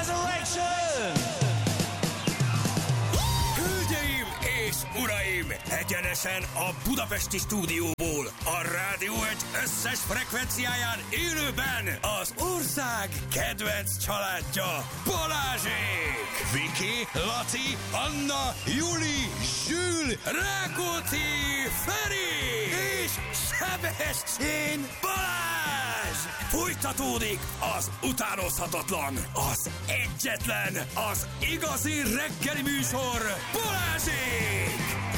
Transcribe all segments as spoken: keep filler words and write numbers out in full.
Resurrection! Hölgyeim és uraim, egyenesen a budapesti stúdióból, a Rádió egy összes frekvenciáján élőben az ország kedvenc családja, Balázsék! Viki, Laci, Anna, Juli, Zsül, Rákóczi, Feri és Sebestyén Balázs! Folytatódik az utánozhatatlan, az egyetlen, az igazi reggeli műsor, Balázsék!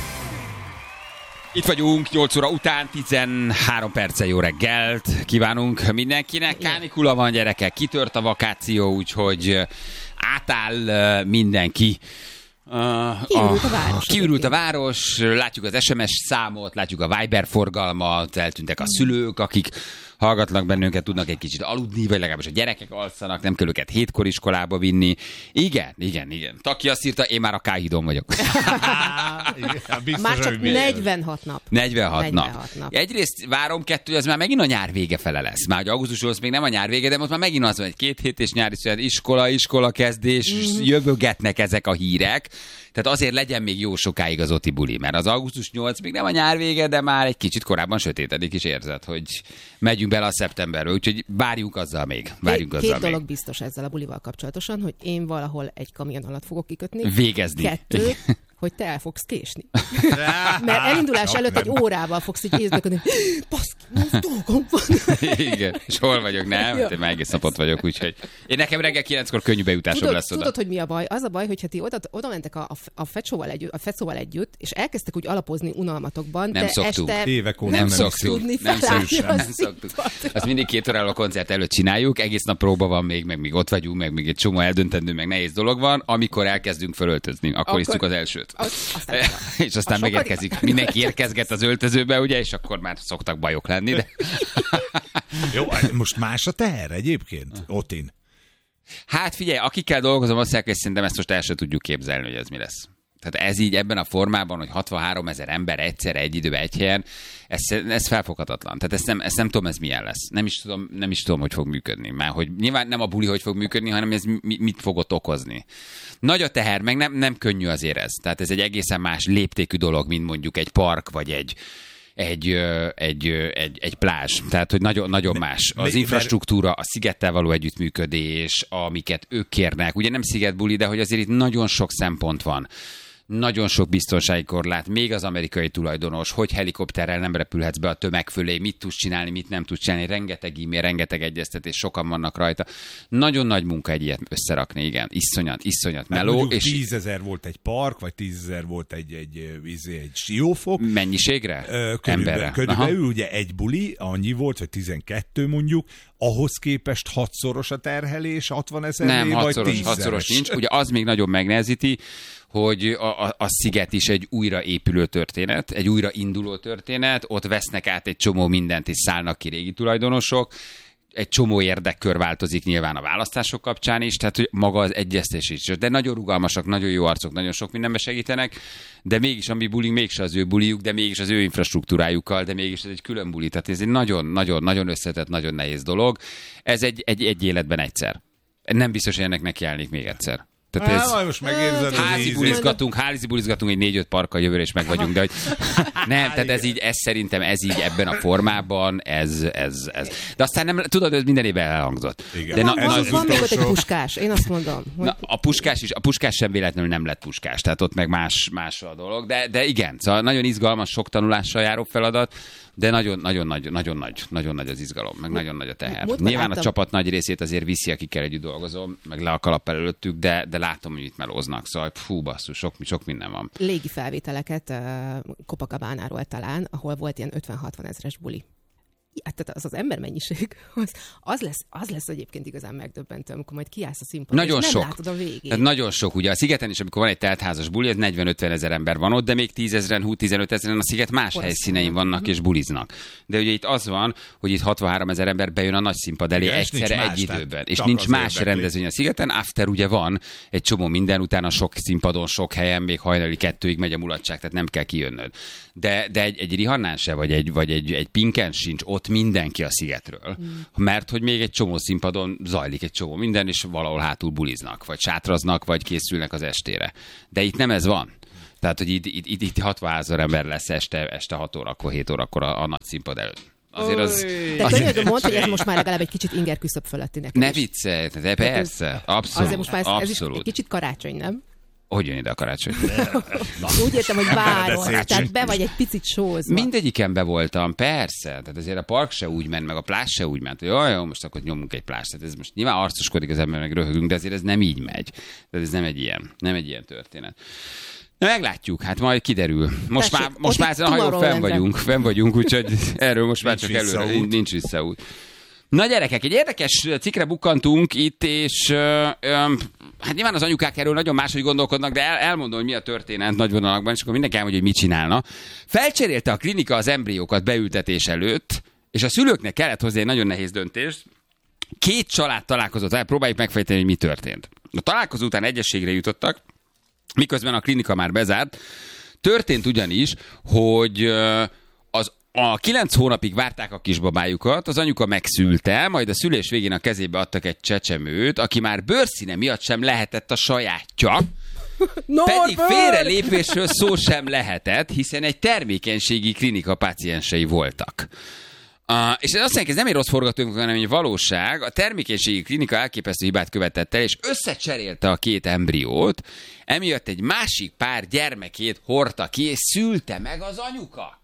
Itt vagyunk, nyolc óra után, tizenhárom perccel jó reggelt kívánunk mindenkinek. Kánikula van, gyerekek, kitört a vakáció, úgyhogy átáll mindenki. Uh, Kiürült a város. Kiürült a város, látjuk az es em es számot, látjuk a Viber forgalmat, eltűntek a szülők, akik hallgatnak bennünket, tudnak egy kicsit aludni, vagy legalábbis a gyerekek alszanak, nem kell őket hétkor iskolába vinni. Igen, igen, igen. Taki azt írta, én már a K-hídon vagyok. Biztos, már csak negyvenhat nap. negyvenhat, negyvenhat nap. nap. Egyrészt várom, kettő, az már megint a nyár vége fele lesz. Már augusztusról az még nem a nyár vége, de most már megint az van, hogy két hét és nyári szünet, iskola, iskola kezdés, mm. jövögetnek ezek a hírek. Tehát azért legyen még jó sokáig az Oti buli, mert az augusztus nyolcadika még nem a nyár vége, de már egy kicsit korábban sötétedik is érzed, hogy megyünk bele a szeptemberről, úgyhogy várjunk azzal még. Várjunk Két, azzal két dolog még. biztos ezzel a bulival kapcsolatosan, hogy én valahol egy kamion alatt fogok kikötni. Végezni. Kettő, hogy te el fogsz késni. Mert elindulás előtt egy órával fogsz így észbeködni. Baszki, most dolgom van. Igen, és hol vagyok, nem? Ja. Én már egész napot vagyok, úgyhogy én nekem reggel kilenckor könnyű bejutásom tudod, lesz oda. Tudod, hogy mi a baj? Az a baj, hogyha ti oda, oda mentek a, a, fecóval együtt, a fecóval együtt, és elkezdtek úgy alapozni unalmatokban, nem de szoktunk. este évek óta nem, nem szoktunk. Nem szoktunk. Nem szoktunk. Azt mindig két órával a koncert előtt csináljuk, egész nap próba van még, meg még ott vagyunk, meg még egy csomó eldöntendő, meg nehéz dolog van, amikor elkezdünk fölöltözni, akkor, akkor isztuk az elsőt. Aztán és aztán megérkezik. Mindenki érkezget az öltözőbe, ugye, és akkor már szoktak bajok lenni, de... Jó, most más a teher egyébként, Otin? Hát figyelj, akikkel dolgozom, azt mondják, hogy szerintem ezt most el sem tudjuk képzelni, hogy ez mi lesz. Tehát ez így ebben a formában, hogy hatvanhárom ezer ember egyszerre egy időben egy helyen, ez, ez felfoghatatlan. Tehát ezt nem, ezt nem tudom, ez milyen lesz. Nem is tudom, nem is tudom, hogy fog működni. Már hogy nyilván nem a buli, hogy fog működni, hanem ez mi, mit fog ott okozni. Nagy a teher, meg nem, nem könnyű azért ez. Tehát ez egy egészen más léptékű dolog, mint mondjuk egy park, vagy egy Egy, egy, egy, egy plázs. Tehát, hogy nagyon, nagyon más. Az infrastruktúra, a szigettel való együttműködés, amiket ők kérnek. Ugye nem szigetbuli, de hogy azért itt nagyon sok szempont van. Nagyon sok biztonsági korlát, még az amerikai tulajdonos, hogy helikopterrel nem repülhetsz be a tömeg fölé, mit tudsz csinálni, mit nem tudsz csinálni, rengeteg e-mail, rengeteg egyeztetés, sokan vannak rajta. Nagyon nagy munka egy ilyet összerakni, igen. Iszonyat, iszonyat meló. Hát és tízezer volt egy park, vagy tízezer volt egy, egy, egy, egy siófok. Mennyiségre? Ö, körülbelül, Emberre. körülbelül ugye egy buli, annyi volt, vagy tizenkettő mondjuk, ahhoz képest hatszoros a terhelés, hatvan ezernél, nem, vagy hatszoros, tízszeres. hatszoros nincs. Ugye az még nagyon megnehezíti, hogy a, a, a sziget is egy újraépülő történet, egy újrainduló történet, ott vesznek át egy csomó mindent, és szállnak ki régi tulajdonosok, egy csomó érdekkör változik nyilván a választások kapcsán is, tehát hogy maga az egyeztetés is. De nagyon rugalmasak, nagyon jó arcok, nagyon sok mindenben segítenek, de mégis a mi bulink mégse az ő buliuk, de mégis az ő infrastruktúrájukkal, de mégis ez egy külön buli. Tehát ez egy nagyon-nagyon-nagyon összetett, nagyon nehéz dolog. Ez egy, egy, egy életben egyszer. Nem biztos, hogy ennek nekiállnék még egyszer. Tehát ez Há, most megérzed házi az bulizgatunk, házi bulizgatunk egy négy-öt parkkal jövőre, és meg vagyunk, de hogy nem, tehát ez így, ez szerintem ez így ebben a formában, ez, ez, ez. De aztán nem, tudod, ez minden évben elhangzott. Igen. De na, Van, na, van, van még ott egy puskás, én azt mondom. Hogy... na, a puskás is, a puskás sem véletlenül nem lett puskás, tehát ott meg más, más a dolog, de, de igen, szóval nagyon izgalmas, sok tanulással járó feladat, de nagyon, nagyon nagy, nagyon nagy, nagyon nagy az izgalom, meg nagyon nagy a teher. Múltban Nyilván láttam... a csapat nagy részét azért viszi, akikkel együtt dolgozom, meg le a kalappal előttük, de, de látom, hogy itt melóznak, szóval fú, basszus, sok, sok minden van. Légi felvételeket uh, Copacabánáról talán, ahol volt ilyen ötven-hatvan ezeres buli. Hát, tehát az az embermennyiség, az, az, lesz, az lesz egyébként igazán megdöbbentő, amikor majd kiállsz a színpadon, nagyon és sok. nem látod a végét. Tehát nagyon sok. Ugye a szigeten is, amikor van egy teltházas buli, ez negyven-ötven ezer ember van ott, de még tízezren, húsz-tizenöt ezeren a sziget más Porszín. helyszínein vannak és buliznak. De ugye itt az van, hogy itt hatvanhárom ezer ember bejön a nagy színpad elé igen, egyszerre más, egy időben. És csak nincs az más érdekli. rendezvény a szigeten. After ugye van egy csomó minden, utána sok színpadon, sok helyen, még hajnali kettőig megy a mulatság, tehát nem kell kijönnöd. De, de egy, egy Rihannán se, vagy egy, vagy egy, egy Pinken sincs ott ott mindenki a szigetről, mm. mert hogy még egy csomó színpadon zajlik egy csomó minden, és valahol hátul buliznak, vagy sátraznak, vagy készülnek az estére. De itt nem ez van. Tehát, hogy itt, itt, itt, itt hatvanezer ember lesz este, este hat órakor, hét órakor a, a nagy színpad előtt. Azért az... De könyörgöm, mondd, hogy ez most már legalább egy kicsit inger küszöb fölötti neked. Ne viccelj, de persze, abszolút. Azért most már ez, ez is abszolút. egy kicsit karácsony, nem? Hogy jön ide a karácsony? Úgy értem, hogy várod, tehát be vagy egy picit sózva. Mindegyiken be voltam, persze. Tehát azért a park se úgy ment, meg a plázs se úgy ment, hogy jaj, jó, most akkor nyomunk egy plázst. Tehát ez most nyilván arcoskodik az ember, meg röhögünk, de azért ez nem így megy. Tehát ez nem egy ilyen, nem egy ilyen történet. Na, meglátjuk, hát majd kiderül. Most Tessék, már, most már ezen a hajón fenn vagyunk, fenn vagyunk, úgyhogy erről most már csak előre nincs visszaút. Na gyerekek, egy érdekes cikkre bukkantunk itt, és ö, ö, hát nyilván az anyukák erről nagyon máshogy gondolkodnak, de el, elmondom, hogy mi a történet nagy vonalakban, és akkor mindenki elmondja, hogy mit csinálna. Felcserélte a klinika az embriókat beültetés előtt, és a szülőknek kellett hozni egy nagyon nehéz döntést. Két család találkozott el, próbáljuk megfejteni, hogy mi történt. A találkozó után egyességre jutottak, miközben a klinika már bezárt. Történt ugyanis, hogy az a kilenc hónapig várták a kisbabájukat, az anyuka megszülte, majd a szülés végén a kezébe adtak egy csecsemőt, aki már bőrszíne miatt sem lehetett a sajátja, pedig félrelépésről szó sem lehetett, hiszen egy termékenységi klinika páciensei voltak. Uh, és ez azt jelenti, ez nem egy rossz forgatókönyv, hanem egy valóság. A termékenységi klinika elképesztő hibát követett el, és összecserélte a két embriót, emiatt egy másik pár gyermekét hordta ki, és szülte meg az anyuka.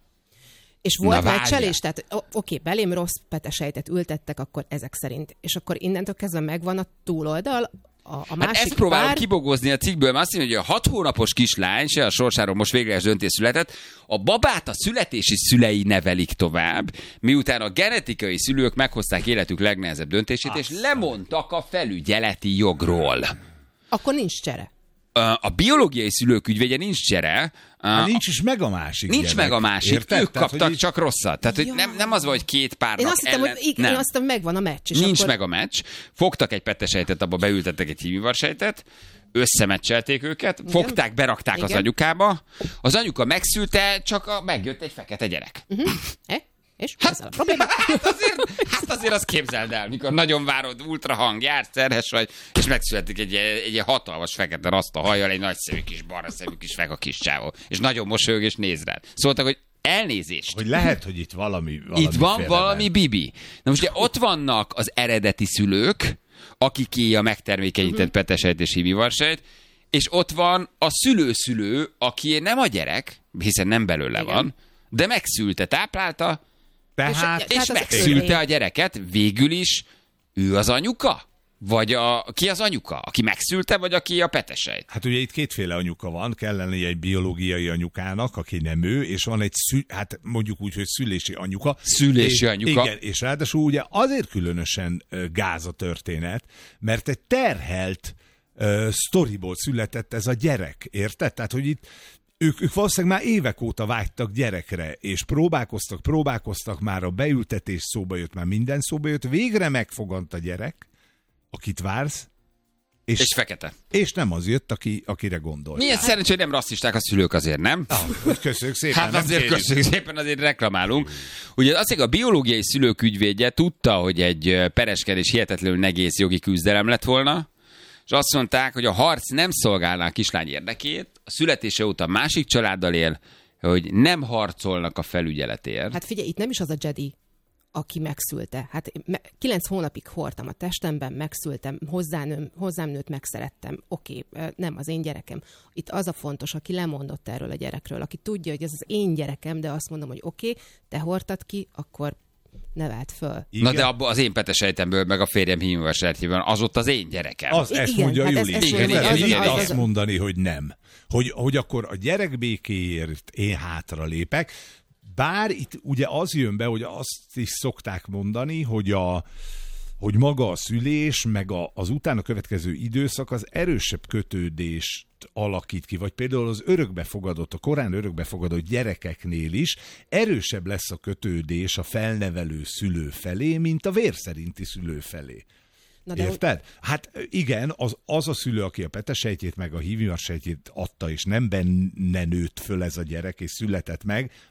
És volt már cselés, tehát oké, okay, belém rossz petesejtet ültettek, akkor ezek szerint. És akkor innentől kezdve megvan a túloldal, a, a másik hát ezt próbálom pár... kibogozni a cikkből, mert azt mondja, hogy a hat hónapos kislány, se a sorsáról most végleges döntés született, a babát a születési szülei nevelik tovább, miután a genetikai szülők meghozták életük legnehezebb döntését, és lemondtak a felügyeleti jogról. Akkor nincs csere. A biológiai szülők ügyvédje nincs csere. Hát nincs is meg a másik. Nincs gyerek. meg a másik. Érted? Ők Tehát, kaptak így... csak rosszat. Tehát hogy nem, nem az van, hogy két párnak Én azt hittem, ellen... hogy igen, én azt hittem, megvan a meccs. És nincs akkor... meg a meccs. Fogtak egy petesejtet, abba beültettek egy hímivarsejtet, összemeccselték őket, igen. Fogták, berakták igen. az anyukába. Az anyuka megszülte, csak a, megjött egy fekete gyerek. Uh-huh. E? És hát, ezzel a probléma? Hát azért, hát azért azt képzeld el, mikor nagyon várod, ultrahang, jársz, terhes vagy, és megszületik egy, egy, egy hatalmas fekete raszta hajjal, egy nagy szemű kis barna szemű kis feka kis csávó, és nagyon mosolyog, és néz rád. Szóltak, hogy elnézést. Hogy lehet, hogy itt valami, valami Itt van valami bibi. Na most ugye ott vannak az eredeti szülők, akiké a megtermékenyített uh-huh. petesejt és hímivarsejt, és ott van a szülőszülő, aki nem a gyerek, hiszen nem belőle igen. van, de megszülte, táplálta, Tehát, és, és megszülte a gyereket, végül is ő az anyuka? Vagy a, ki az anyuka? Aki megszülte, vagy aki a petesejt? Hát ugye itt kétféle anyuka van, kell lennie egy biológiai anyukának, aki nem ő, és van egy, szü, hát mondjuk úgy, hogy szülési anyuka. Szülési és, anyuka. Igen, és ráadásul ugye azért különösen gáz a történet, mert egy terhelt uh, sztoriból született ez a gyerek, érted? Tehát, hogy itt Ők, ők valószínűleg már évek óta vágytak gyerekre, és próbálkoztak, próbálkoztak, már a beültetés szóba jött, már minden szóba jött, végre megfogant a gyerek, akit vársz, és, és fekete. És nem az jött, aki, akire gondolt. Milyen hát... szerencsé, hogy nem rasszisták a szülők azért, nem? Ah, köszönjük szépen. Hát azért köszönjük szépen, azért reklamálunk. Ugye azt mondja, a biológiai szülők ügyvédje tudta, hogy egy pereskedés hihetetlenül negész jogi küzdelem lett volna, és azt mondták, hogy a harc nem szolgálná a kislány érdekét, a születése óta másik családdal él, hogy nem harcolnak a felügyeletért. Hát figyelj, itt nem is az a Jedi, aki megszülte. Hát kilenc hónapig hordtam a testemben, megszültem, hozzám, hozzám nőtt, megszerettem. Oké, nem az én gyerekem. Itt az a fontos, aki lemondott erről a gyerekről, aki tudja, hogy ez az én gyerekem, de azt mondom, hogy oké, te hordtad ki, akkor nevelt föl. Igen. Na de abba az én petesejtemből, meg a férjem hímivarsejtjéből, az ott az én gyerekem. Az, ezt igen, mondja hát Juli. Ez, ez igen, igen, igen, igen, azt mondani, hogy nem. Hogy, hogy akkor a gyerek békéért én hátra lépek. Bár itt ugye az jön be, hogy azt is szokták mondani, hogy a hogy maga a szülés, meg a, az utána következő időszak az erősebb kötődést alakít ki, vagy például az örökbefogadott, a korán örökbefogadott gyerekeknél is erősebb lesz a kötődés a felnevelő szülő felé, mint a vérszerinti szülő felé. Na de érted? Hát igen, az, az a szülő, aki a petesejtjét meg a hímivarsejtjét adta, és nem benne nőtt föl ez a gyerek, és született meg,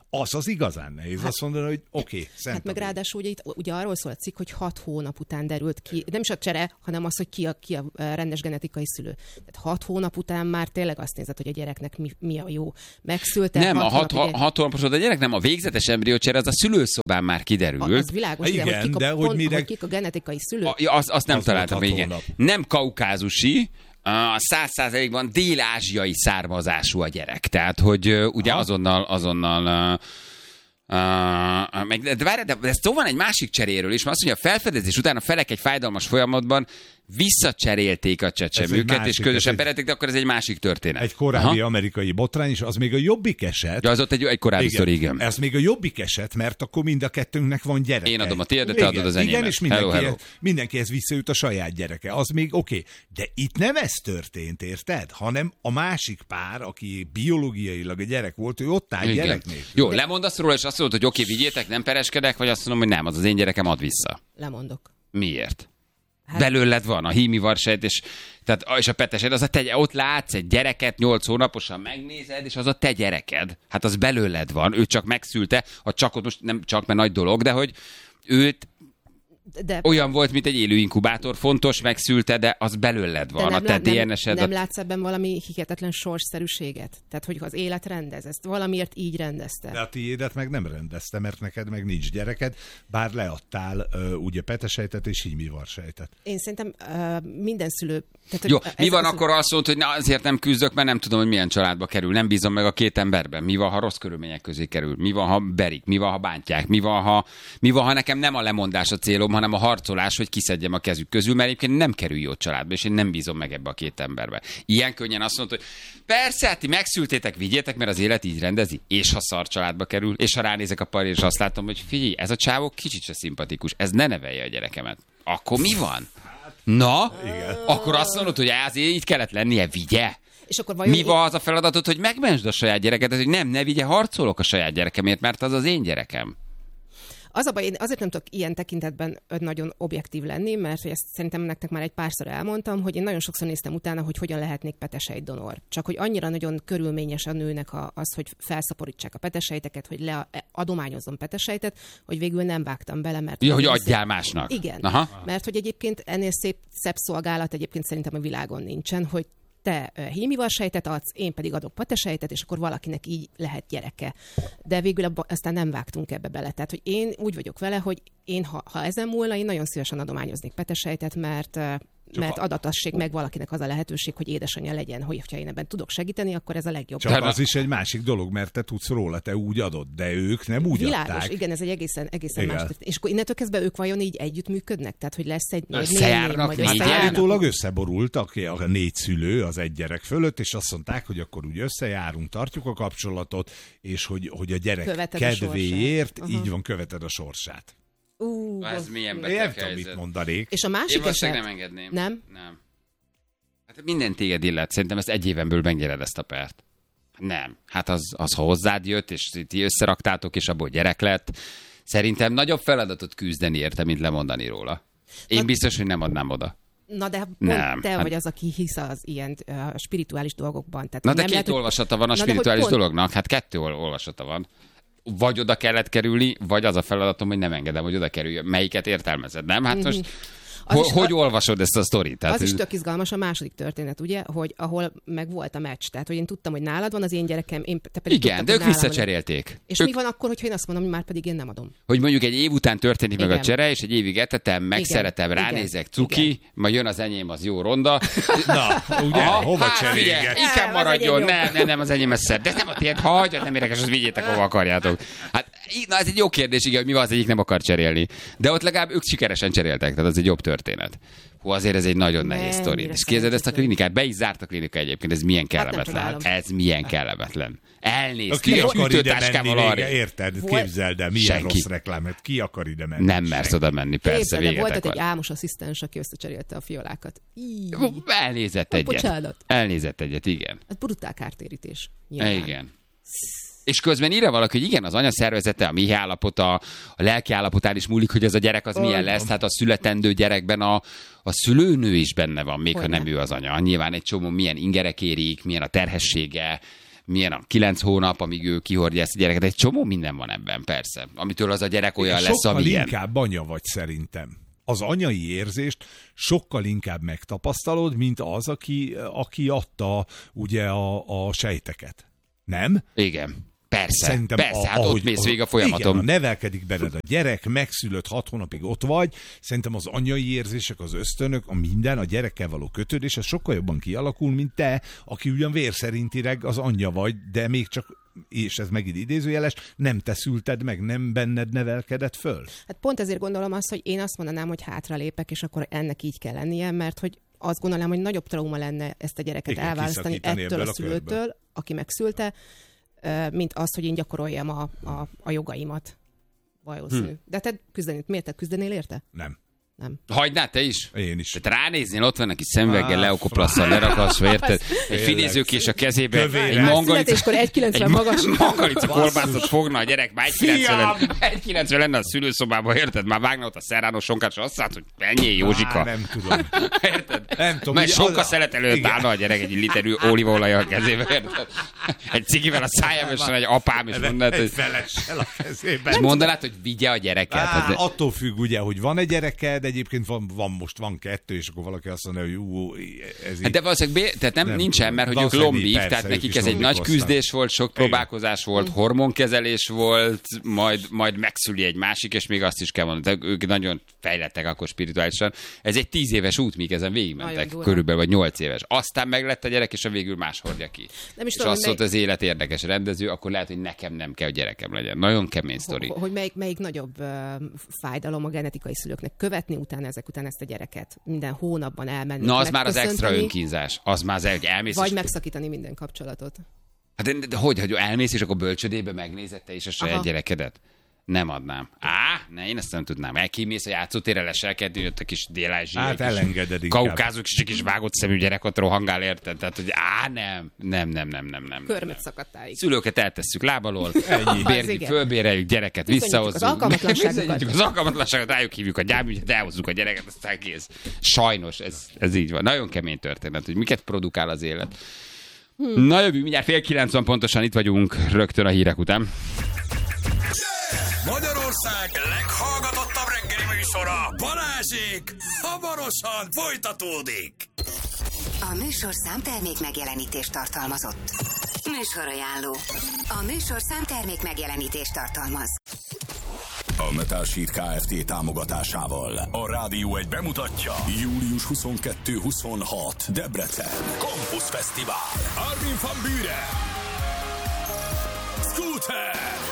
az az igazán nehéz. Hát, azt mondani, hogy oké, okay, hát meg ráadásul ugye, itt, ugye arról szól a cikk, hogy hat hónap után derült ki, nem is a csere, hanem az, hogy ki a, ki a rendes genetikai szülő. Tehát hat hónap után már tényleg azt nézed, hogy a gyereknek mi, mi a jó. Megszülte. Nem, hat a hat, hónapig... hat hónapos a gyerek nem, a végzetes embriócsere, az a szülőszobán már kiderült. A, az világos, igen, igen, hogy, kik a, de pont, hogy, mire... hogy kik a genetikai szülő. A, azt, azt nem az találtam, igen. Hónap. Nem kaukázusi, a száz százalékban dél-ázsiai származású a gyerek. Tehát, hogy uh, ugye ha. azonnal, azonnal uh, Uh, meg, de várj, de ez szó van egy másik cseréről is, mert azt mondja, a felfedezés után a felek egy fájdalmas folyamatban visszacserélték a csecsemőket, és közösen perelték, de akkor ez egy másik történet. Egy korábbi Aha. amerikai botrány, és az még a jobbik eset. Ja, az ott egy, egy korábbi igen, sztori, igen. Ez még a jobbik eset, mert akkor mind a kettőnknek van gyereke. Én adom a tiéd, de te adod az enyémet. Igen, és mindenkihez, hello, hello. mindenkihez visszajut a saját gyereke. Az még oké. Okay. De itt nem ez történt, érted? Hanem a másik pár, aki biológiailag a gyerek volt, ő ott áll gyereknél. Jó, lemondasz róla, és azt mondod, hogy oké, okay, vigyétek, nem pereskedek, vagy azt mondom, hogy nem, az az én gyerekem, ad vissza. Lemondok. Miért? Hát... Belőled van a hímivarsejt, és, tehát, és a petesed, az a te, ott látsz egy gyereket, nyolc hónaposan megnézed, és az a te gyereked. Hát az belőled van, ő csak megszülte, ha csak ott most nem csak, mert nagy dolog, de hogy őt de... olyan volt, mint egy élő inkubátor, fontos, megszülte, de az belőled van, a te dé en es-ed. Nem, nem látsz ebben valami hihetetlen sorsszerűséget? Tehát, hogy az élet rendez, ezt valamiért így rendezte. De a tiédet meg nem rendezte, mert neked meg nincs gyereked, bár leadtál uh, ugye petesejtet és hímivarsejtet. Én szerintem uh, minden szülő... Tehát, jó, mi van akkor azt mondta, hogy na, azért nem küzdök, mert nem tudom, hogy milyen családba kerül, nem bízom meg a két emberben. Mi van, ha rossz körülmények közé kerül? Mi van, ha berik? Mi van, ha bántják? Mi van, ha, mi van, ha nekem nem a lemondás a célom, hanem a harcolás, hogy kiszedjem a kezük közül, mert egyébként nem kerül jó családba, és én nem bízom meg ebbe a két emberbe. Ilyen könnyen azt mondta, hogy persze, ti megszültétek, vigyétek, mert az élet így rendezi, és ha szar családba kerül, és ha ránézek a parra, és azt látom, hogy figyelj, ez a csávó kicsit se szimpatikus, ez ne nevelje a gyerekemet. Akkor mi van? Na, igen. Akkor azt mondod, hogy azért így kellett lennie, vigye. És akkor vajon mi van az a feladatod, hogy megmentsd a saját gyerekedet, hogy nem, ne vigye, harcolok a saját gyerekemért, mert az az én gyerekem. Az a baj, én azért nem tudok ilyen tekintetben nagyon objektív lenni, mert ezt szerintem nektek már egy párszor elmondtam, hogy én nagyon sokszor néztem utána, hogy hogyan lehetnék petesejtdonor. Csak hogy annyira nagyon körülményes a nőnek az, hogy felszaporítsák a petesejteket, hogy leadományozzon petesejtet, hogy végül nem vágtam bele, mert... Ja, hogy adjál másnak. Igen, aha. Mert hogy egyébként ennél szép, szebb szolgálat egyébként szerintem a világon nincsen, hogy te hímivarsejtet adsz, én pedig adok petesejtet, és akkor valakinek így lehet gyereke. De végül abba, aztán nem vágtunk ebbe bele. Tehát, hogy én úgy vagyok vele, hogy én, ha, ha ezen múlna, én nagyon szívesen adományoznék petesejtet, mert... Csak mert adatassék meg valakinek az a lehetőség, hogy édesanyja legyen, hogy ha én ebben tudok segíteni, akkor ez a legjobb. Csak az is egy másik dolog, mert te tudsz róla, te úgy adod, de ők nem úgy világos, adták. Igen, ez egy egészen, egészen más. És akkor innentől kezdve ők vajon így együttműködnek? Tehát, hogy lesz egy nagy összejárnak, néni, majd hát állítólag összeborultak a négy szülő az egy gyerek fölött, és azt mondták, hogy akkor úgy összejárunk, tartjuk a kapcsolatot, és hogy, hogy a gyerek követed kedvéért, a így van, követed a sorsát. Uh, ez milyen beteg helyzet. Mit mondanék. És a másik Én eset... nem engedném. Nem? Nem. Hát minden téged illet. Szerintem ezt egy éven belül megnyered ezt a pert. Nem. Hát az, az ha hozzád jött, és ti összeraktátok, és abból gyerek lett. Szerintem nagyobb feladatot küzdeni érte, mint lemondani róla. Én Na, biztos, hogy nem adnám oda. Na de pont nem. te hát... vagy az, aki hisz az ilyen uh, spirituális dolgokban. Tehát Na de nem két lehet, olvasata van a Na, spirituális pont... dolognak. Hát kettő olvasata van. Vagy oda kellett kerülni, vagy az a feladatom, hogy nem engedem, hogy oda kerüljön. Melyiket értelmezed, nem? Hát most ho- is, hogy a... olvasod ezt a sztorit? Tehát, az is tök izgalmas a második történet, ugye, hogy ahol meg volt a meccs. Tehát, hogy én tudtam, hogy nálad van az én gyerekem, én te pedig igen, tudtam, de ők visszacserélték. És ők... mi van akkor, hogyha én azt mondom, hogy már pedig én nem adom? Hogy mondjuk egy év után történik igen. meg a csere, és egy évig etetem, megszeretem, igen. ránézek, cuki, igen. majd jön az enyém, az jó ronda. Na, ugye, aha, hova hát, cserélget? Inkább maradjon, nem, nem, nem, az enyém ez szebb. De ez nem a tiéd, hagyjad, nem érdekes, azt vigyétek, hova akarjátok. Hát, na, ez egy jó kérdés, igen, hogy mi van, az egyik nem akar cserélni. De ott legalább ők sikeresen cseréltek, tehát az egy jobb történet. Hú, azért ez egy nagyon nehéz sztori. És képzeld ezt a klinikát, be is zárt a klinika egyébként, ez milyen kellemetlen. Hát ez milyen kellemetlen. Elnéz, ki akar ide menni vége, érted? Volt... Képzeld el, milyen senki. rossz reklámet. Ki akar ide menni? Nem mersz oda menni, persze, véget volt akar. egy álmos asszisztens, aki összecserélte a fiolákat. Íj. Elnézett egyet. Bocsánat. Elnézett egyet, igen. Hát brutál kártérítés. Nyilván. Igen. És közben írja valaki, hogy igen, az anya szervezete, a mi állapota, a lelki állapotán is múlik, hogy ez a gyerek az oh, milyen lesz. Hát a születendő gyerekben a, a szülőnő is benne van, még hogy ha nem ő az anya. Nyilván egy csomó milyen ingerek érik, milyen a terhessége, milyen a kilenc hónap, amíg ő kihordja ezt a gyereket. Egy csomó minden van ebben, persze. Amitől az a gyerek olyan lesz, sokkal amilyen. inkább anya vagy szerintem. Az anyai érzést sokkal inkább megtapasztalod, mint az, aki, aki adta ugye a, a sejteket. Nem? Igen. Persze, Szerintem persze, a, hát ahogy, ott mész végig a Igen, folyamaton. ha nevelkedik benned a gyerek, megszülött hat hónapig ott vagy, szerintem az anyai érzések, az ösztönök, a minden, a gyerekkel való kötődés, ez sokkal jobban kialakul, mint te, aki ugyan vér szerintileg az anyja vagy, de még csak, és ez megint idézőjeles, nem te szülted meg, nem benned nevelkedett föl. Hát pont ezért gondolom azt, hogy én azt mondanám, hogy hátralépek, és akkor ennek így kell lennie, mert hogy azt gondolom, hogy nagyobb trauma lenne ezt a gyereket Igen, elválasztani kiszakítani ettől ebből a a szülőtől, körből. aki megszülte, mint az, hogy én gyakoroljam a, a, a jogaimat. Valószínű. Hm. De te küzdeni, miért te küzdenél érte? Nem. Nem. Hagynád te is? Én is. Tehát ránéznél, ott van neki szemüveggel, Á, leokoplasztal lerakaszva, érted? Egy Tényleg. finézőkés a kezébe, Kövér. egy Már mongolica, Születéskor egy kilencven magas. mongolica kolbászot fogna a gyerek, már egy kilencven lenne a szülőszobában, érted? Már vágna ott a szerrános sonkát, és azt mondta, hogy menjél, Józsika. Á, nem tudom. Érted? Nem tudom. Mert ugye sokkal az- szelet előtt Igen. állna a gyerek egy literű olívaolajjal a kezébe, érted? Egy cikivel a szájában, és egy apám, és mondanád, Egy hogy... felessel a kezében. És mondanád, hogy vigye a gyereket. Á, Hát, attól függ ugye, hogy van egy gyereked, egyébként van, van most van kettő, és akkor valaki azt mondja, hogy ú, ez Hát így... de valószínűleg bé- tehát nem, Nem nincsen, tudom. mert hogy ők Valószínűleg lombik, persze, tehát ők nekik is ez egy nagy lombikoztak. küzdés volt, sok próbálkozás volt, hormonkezelés volt, majd, majd megszüli egy másik, és még azt is kell mondani, tehát ők nagyon fejlettek akkor spirituálisan. Ez egy tíz éves út, míg ezen végigmentek, Nagyon durva. körülbelül, vagy nyolc éves. Aztán meglett a gyerek, és a végül más hordja ki. Nem is és tudom, azt hogy mondta az élet érdekes rendező, akkor lehet, hogy nekem nem kell, hogy gyerekem legyen. Nagyon kemény sztori. Hogy melyik, melyik nagyobb uh, fájdalom a genetikai szülőknek követni utána ezek után ezt a gyereket. Minden hónapban elmenni. Na, az már az extra megköszönteni, önkínzás. Az már az, hogy elmész, Vagy és... megszakítani minden kapcsolatot. Hát de, de hogy, hogy elmész, és akkor bölcsödébe megnézed te is a saját Aha. gyerekedet? Nem adnám. Á, ne, én ezt nem tudnám. Elkimész a játszótérre, leselkedni, jött a kis dél-ázsiai, Hát kis elengeded inkább. kaukázuk, és egy kis vágott szemű gyerek ott rohangál, érted? Tehát, hogy á, nem, nem, nem, nem, nem, nem. Körmöt szakadtáig. Szülőket eltesszük lábalól, Ennyi. Az bérjük, igen. fölbéreljük, gyereket Bizonyítjuk visszahozzuk. az alkalmatlanságukat. Bizonyítjuk az alkalmatlanságot, rájuk hívjuk a gyámügyet, elhozzuk a gyereket, aztán kész. Sajnos, ez, ez így van. Nagyon kemény történet, hogy miket produkál az élet. Hmm. Na jövő, mindjárt fél kilenc van pontosan, itt vagyunk rögtön a hírek után. Magyarország leghallgatottabb reggeli műsora, Balázsék, hamarosan folytatódik. A műsorszám termék megjelenítést tartalmazott. Műsorajánló. A műsorszám termék megjelenítést tartalmaz. A Metalsheet Kft. Támogatásával a Rádió egy bemutatja július huszonkettő huszonhat Debrecen Campus Fesztivál. Armin van Buuren, Scooter,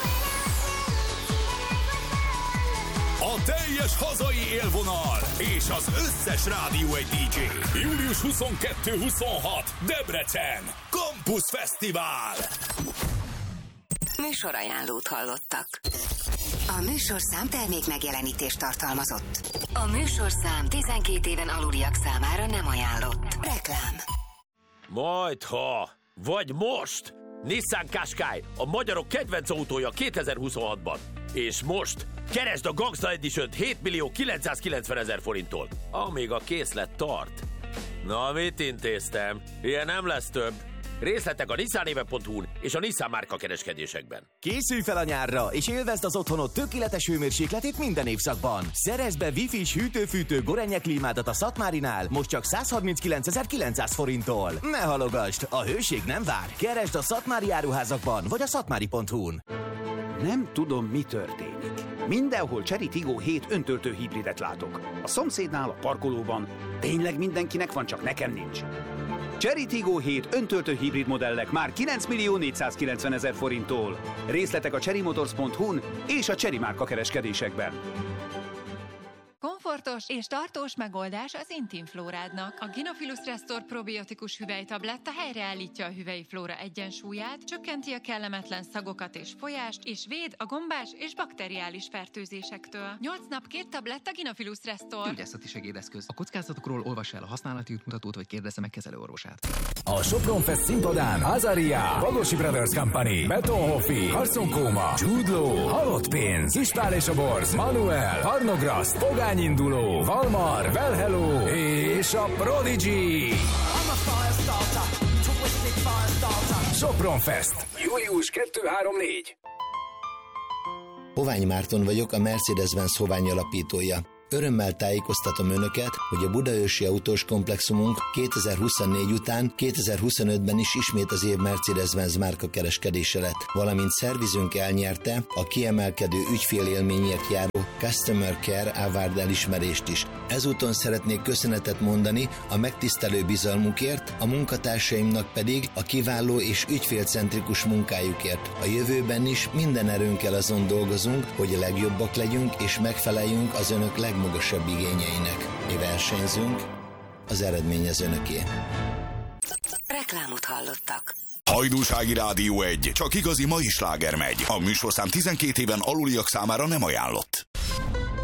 a teljes hazai élvonal és az összes Rádió egy dé dzsé. július huszonkettő huszonhat Debrecen Campus Fesztivál. Műsorajánlót hallottak. A műsorszám termék megjelenítést tartalmazott. A műsorszám tizenkét éven aluliak számára nem ajánlott. Reklám. Majdha, vagy most! Nissan Qashqai, a magyarok kedvenc autója kétezer-huszonhatban. És most keresd a Gangsta Edition-t hét millió kilencszázkilencven ezer forinttól, amíg a készlet tart. Na, mit intéztem? Ilyen nem lesz több. Részletek a nissanéve pont hu-n és a Nissan márka kereskedésekben. Készülj fel a nyárra, és élvezd az otthonod tökéletes hőmérsékletét minden évszakban. Szerezd be Wi-Fi-s hűtő-fűtő Gorenje klímádat a Szatmárinál, most csak százharminckilencezer-kilencszáz forinttól. Ne halogasd, a hőség nem vár. Keresd a szatmári áruházakban, vagy a szatmári pont hu-n. Nem tudom, mi történik. Mindenhol Chery Tiggo hét öntöltő hibridet látok. A szomszédnál, a parkolóban. Tényleg mindenkinek van, csak nekem nincs. Chery Tiggo hét öntöltő hibrid modellek már kilenc millió négyszázkilencven ezer forinttól. Részletek a chery motors pont hu-n és a Chery márka kereskedésekben. Komfortos és tartós megoldás az intim flórádnak. A Gynophilus Restore probiotikus hüvelytabletta helyreállítja a hüvelyi flóra egyensúlyát, csökkenti a kellemetlen szagokat és folyást, és véd a gombás és bakteriális fertőzésektől. nyolc nap két tabletta Gynophilus Restore. Gyógyászati segédeszköz. A kockázatokról olvas el a használati útmutatót, vagy kérdezze meg kezelőorvosát. A Sopron Fest színpadán Azaria, Bagosi Brothers Company, Betonhoffi, Harson Kóma, Jude Law, Halott Pénz, Kispál és a Borz, Manuel, Harnograszt, Pogány Induló, Valmar, Well Hello és a Prodigy. Sopron Fest. július kettő három négy. Hovány Márton vagyok, a Mercedes-Benz Hovány alapítója. Örömmel tájékoztatom Önöket, hogy a Budaörsi autós komplexumunk kétezer-huszonnégy után kétezer-huszonötben is ismét az év Mercedes-Benz márka kereskedése lett, valamint szervizünk elnyerte a kiemelkedő ügyfélélményért járó Customer Care Award elismerést is. Ezúton szeretnék köszönetet mondani a megtisztelő bizalmukért, a munkatársaimnak pedig a kiváló és ügyfélcentrikus munkájukért. A jövőben is minden erőnkkel azon dolgozunk, hogy a legjobbak legyünk és megfeleljünk az Önök legmagasabb igényeinek. Mi versenyzünk, az eredmény az Önöké. Reklámot hallottak. Hajdúsági Rádió egy, csak igazi mai sláger megy. A műsorszám tizenkét éven aluliak számára nem ajánlott.